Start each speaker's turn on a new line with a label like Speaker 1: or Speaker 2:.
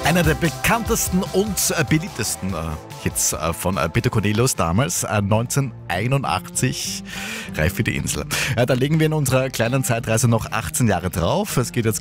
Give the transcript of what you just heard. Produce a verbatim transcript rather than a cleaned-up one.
Speaker 1: Einer der bekanntesten und äh, beliebtesten äh, Hits äh, von äh, Peter Cornelius damals, äh, neunzehnhunderteinundachtzig, Reif für die Insel. Ja, da legen wir in unserer kleinen Zeitreise noch achtzehn Jahre drauf. Es geht jetzt